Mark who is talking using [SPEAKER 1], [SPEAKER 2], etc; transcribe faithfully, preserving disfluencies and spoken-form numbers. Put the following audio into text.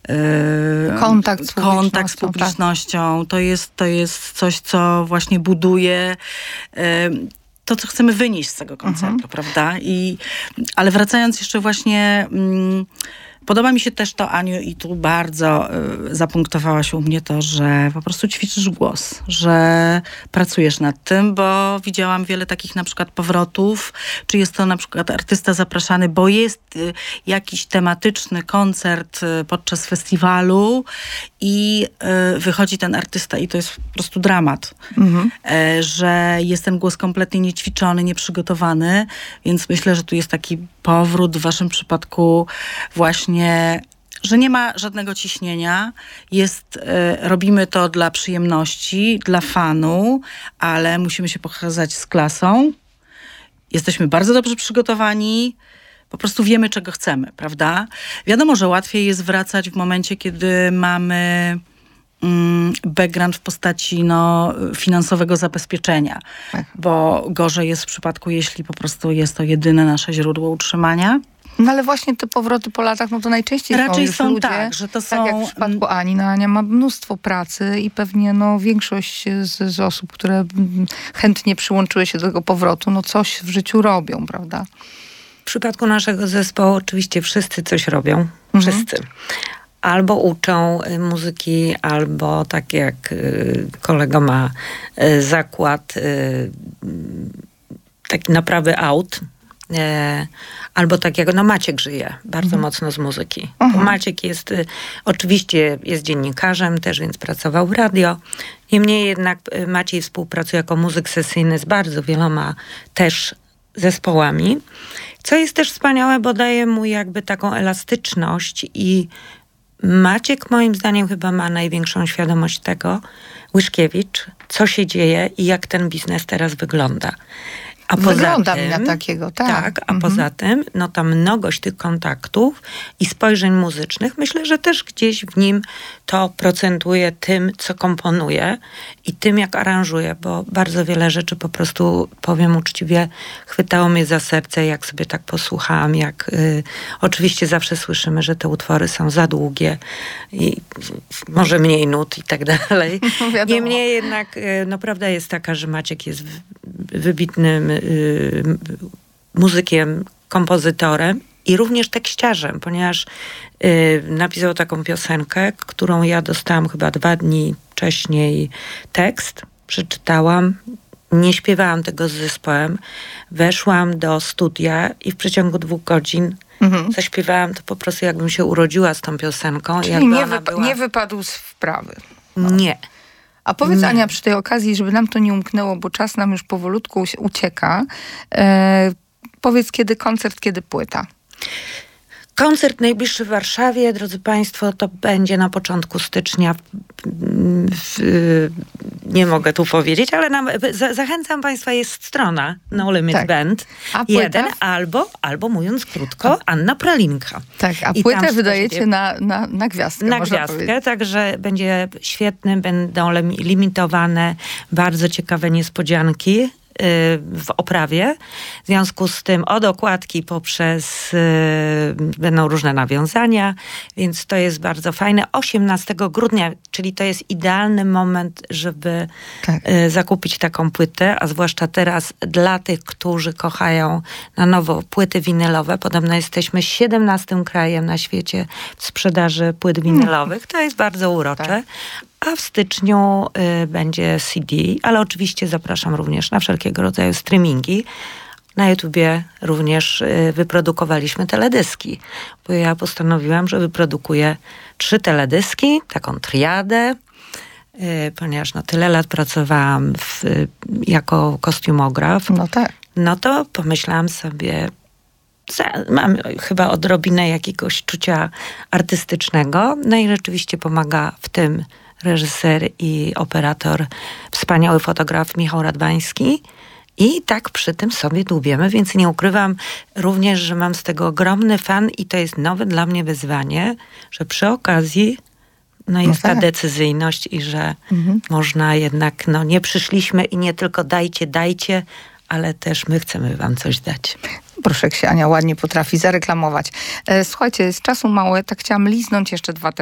[SPEAKER 1] Yy, kontakt z publicznością.
[SPEAKER 2] Kontakt z publicznością. Tak. To jest, to jest coś, co właśnie buduje yy, to, co chcemy wynieść z tego koncertu, mhm. prawda? I, ale wracając jeszcze właśnie... Mm, podoba mi się też to, Aniu, i tu bardzo y, zapunktowałaś u mnie to, że po prostu ćwiczysz głos, że pracujesz nad tym, bo widziałam wiele takich na przykład powrotów, czy jest to na przykład artysta zapraszany, bo jest y, jakiś tematyczny koncert y, podczas festiwalu i y, wychodzi ten artysta i to jest po prostu dramat, mhm. y, że jest ten głos kompletnie niećwiczony, nieprzygotowany, więc myślę, że tu jest taki powrót w waszym przypadku właśnie, że nie ma żadnego ciśnienia, jest, y, robimy to dla przyjemności, dla fanu, ale musimy się pokazać z klasą. Jesteśmy bardzo dobrze przygotowani, po prostu wiemy, czego chcemy, prawda? Wiadomo, że łatwiej jest wracać w momencie, kiedy mamy mm, background w postaci no, finansowego zabezpieczenia, tak. Bo gorzej jest w przypadku, jeśli po prostu jest to jedyne nasze źródło utrzymania.
[SPEAKER 1] No ale właśnie te powroty po latach, no to najczęściej
[SPEAKER 2] Raczej
[SPEAKER 1] są,
[SPEAKER 2] są
[SPEAKER 1] ludzie,
[SPEAKER 2] tak, że to są...
[SPEAKER 1] Tak jak w przypadku Ani, no Ania ma mnóstwo pracy i pewnie no większość z, z osób, które chętnie przyłączyły się do tego powrotu, no coś w życiu robią, prawda?
[SPEAKER 3] W przypadku naszego zespołu oczywiście wszyscy coś robią.
[SPEAKER 1] Mhm.
[SPEAKER 3] Wszyscy. Albo uczą muzyki, albo tak jak kolega ma zakład taki naprawy aut, albo tak jak no Maciek żyje bardzo mhm. mocno z muzyki. Mhm. Maciek jest, oczywiście jest dziennikarzem też, więc pracował w radio. Niemniej jednak Maciej współpracuje jako muzyk sesyjny z bardzo wieloma też zespołami, co jest też wspaniałe, bo daje mu jakby taką elastyczność i Maciek moim zdaniem chyba ma największą świadomość tego, Łyszkiewicz, co się dzieje i jak ten biznes teraz wygląda. A
[SPEAKER 1] Wygląda
[SPEAKER 3] poza tym,
[SPEAKER 1] mi na takiego, tak.
[SPEAKER 3] Tak, a
[SPEAKER 1] mhm.
[SPEAKER 3] poza tym, no ta mnogość tych kontaktów i spojrzeń muzycznych, myślę, że też gdzieś w nim to procentuje tym, co komponuje i tym, jak aranżuje, bo bardzo wiele rzeczy po prostu, powiem uczciwie, chwytało mnie za serce, jak sobie tak posłuchałam, jak y, oczywiście zawsze słyszymy, że te utwory są za długie i może mniej nut i tak dalej. Niemniej jednak, y, no prawda jest taka, że Maciek jest w, wybitnym y, muzykiem, kompozytorem i również tekściarzem, ponieważ y, napisał taką piosenkę, którą ja dostałam chyba dwa dni wcześniej tekst, przeczytałam, nie śpiewałam tego z zespołem, weszłam do studia i w przeciągu dwóch godzin mhm. zaśpiewałam to po prostu jakbym się urodziła z tą piosenką.
[SPEAKER 1] Czyli
[SPEAKER 3] jakby
[SPEAKER 1] nie,
[SPEAKER 3] ona
[SPEAKER 1] wypa-
[SPEAKER 3] była...
[SPEAKER 1] nie wypadł z wprawy.
[SPEAKER 3] No. Nie.
[SPEAKER 1] A powiedz
[SPEAKER 3] Nie.
[SPEAKER 1] Ania przy tej okazji, żeby nam to nie umknęło, bo czas nam już powolutku ucieka. E, powiedz, kiedy koncert, kiedy płyta?
[SPEAKER 3] Koncert najbliższy w Warszawie, drodzy Państwo, to będzie na początku stycznia. W, w, nie mogę tu powiedzieć, ale nam, za, zachęcam Państwa, jest strona No Limit
[SPEAKER 1] tak.
[SPEAKER 3] Band.
[SPEAKER 1] A płyta?
[SPEAKER 3] Jeden, albo, albo mówiąc krótko, Anna Pralinka.
[SPEAKER 1] Tak, a
[SPEAKER 3] I
[SPEAKER 1] płytę
[SPEAKER 3] tam
[SPEAKER 1] wydajecie
[SPEAKER 3] sobie,
[SPEAKER 1] na, na, na gwiazdkę,
[SPEAKER 3] Na
[SPEAKER 1] można
[SPEAKER 3] gwiazdkę,
[SPEAKER 1] powiedzieć.
[SPEAKER 3] także będzie świetny, będą limitowane, bardzo ciekawe niespodzianki w oprawie. W związku z tym od okładki poprzez y, będą różne nawiązania, więc to jest bardzo fajne. osiemnastego grudnia, czyli to jest idealny moment, żeby
[SPEAKER 1] tak.
[SPEAKER 3] y, zakupić taką płytę, a zwłaszcza teraz dla tych, którzy kochają na nowo płyty winylowe. Podobno jesteśmy siedemnastym krajem na świecie w sprzedaży płyt winylowych. To jest bardzo urocze. Tak. A w styczniu y, będzie C D, ale oczywiście zapraszam również na wszelkiego rodzaju streamingi. Na YouTubie również y, wyprodukowaliśmy teledyski, bo ja postanowiłam, że wyprodukuję trzy teledyski, taką triadę, y, ponieważ no, tyle lat pracowałam w, y, jako kostiumograf.
[SPEAKER 1] No tak.
[SPEAKER 3] No to pomyślałam sobie, mam chyba odrobinę jakiegoś czucia artystycznego, no i rzeczywiście pomaga w tym reżyser i operator, wspaniały fotograf Michał Radwański. I tak przy tym sobie dłubiemy, więc nie ukrywam również, że mam z tego ogromny fan i to jest nowe dla mnie wyzwanie, że przy okazji no jest
[SPEAKER 1] no tak.
[SPEAKER 3] ta decyzyjność i że
[SPEAKER 1] mhm.
[SPEAKER 3] można jednak, no nie przyszliśmy i nie tylko dajcie, dajcie, ale też my chcemy wam coś dać.
[SPEAKER 1] Proszę, jak się Ania ładnie potrafi zareklamować. Słuchajcie, z czasu mało, tak chciałam liznąć jeszcze dwa tematy.